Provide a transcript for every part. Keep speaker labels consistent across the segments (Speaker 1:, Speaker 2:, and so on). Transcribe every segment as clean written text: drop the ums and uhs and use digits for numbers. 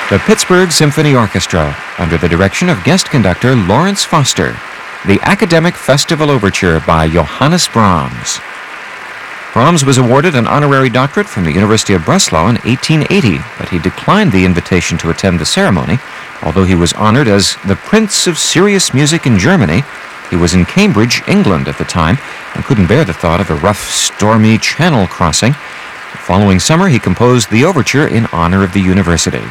Speaker 1: The Pittsburgh Symphony Orchestra, under the direction of guest conductor Lawrence Foster. The Academic Festival Overture by Johannes Brahms. Brahms was awarded an honorary doctorate from the University of Breslau in 1880, but he declined the invitation to attend the ceremony. Although he was honored as the Prince of Serious Music in Germany, he was in Cambridge, England at the time, and couldn't bear the thought of a rough, stormy channel crossing. The following summer, he composed the overture in honor of the university.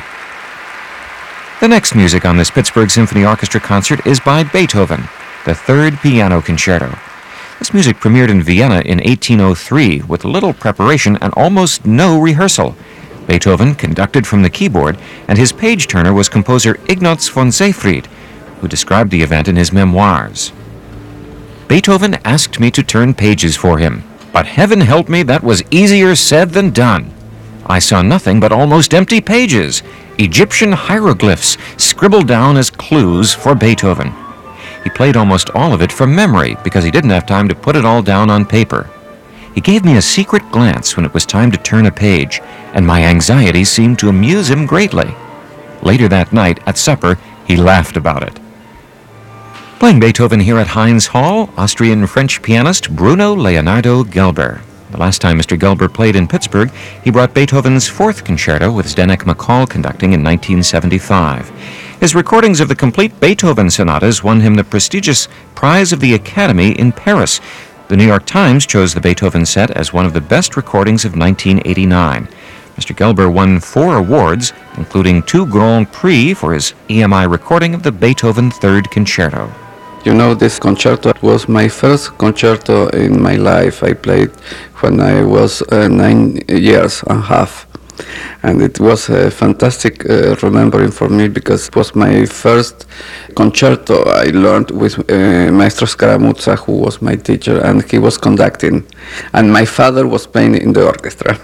Speaker 1: The next music on this Pittsburgh Symphony Orchestra concert is by Beethoven, the Third Piano Concerto. This music premiered in Vienna in 1803 with little preparation and almost no rehearsal. Beethoven conducted from the keyboard, and his page-turner was composer Ignaz von Seyfried, who described the event in his memoirs. Beethoven asked me to turn pages for him, but heaven help me, that was easier said than done. I saw nothing but almost empty pages, Egyptian hieroglyphs scribbled down as clues for Beethoven. He played almost all of it from memory because he didn't have time to put it all down on paper. He gave me a secret glance when it was time to turn a page, and my anxiety seemed to amuse him greatly. Later that night, at supper, he laughed about it. Playing Beethoven here at Heinz Hall, Austrian-French pianist Bruno Leonardo Gelber. The last time Mr. Gelber played in Pittsburgh, he brought Beethoven's Fourth Concerto with Zdenek McCall conducting in 1975. His recordings of the complete Beethoven sonatas won him the prestigious Prize of the Academy in Paris. The New York Times chose the Beethoven set as one of the best recordings of 1989. Mr. Gelber won 4 awards, including 2 Grand Prix for his EMI recording of the Beethoven Third Concerto.
Speaker 2: You know, this concerto was my first concerto in my life. I played when I was 9 years and a half. And it was a fantastic remembering for me because it was my first concerto I learned with Maestro Scaramuzza, who was my teacher, and he was conducting. And my father was playing in the orchestra.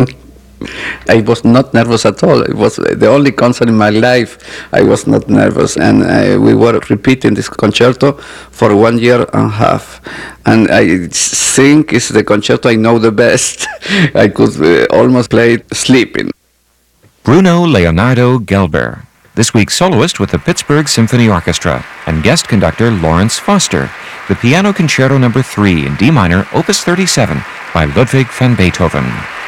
Speaker 2: I was not nervous at all. It was the only concert in my life I was not nervous, and we were repeating this concerto for 1 year and a half, and I think it's the concerto I know the best. I could almost play it sleeping.
Speaker 1: Bruno Leonardo Gelber, this week's soloist with the Pittsburgh Symphony Orchestra, and guest conductor Lawrence Foster, the Piano Concerto No. 3 in D minor, Opus 37 by Ludwig van Beethoven.